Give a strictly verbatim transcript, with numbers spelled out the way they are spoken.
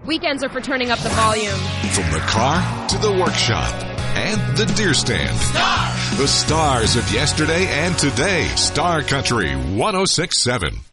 Weekends are for turning up the volume. From the car to the workshop and the deer stand. Star! The stars of yesterday and today. Star Country one oh six point seven.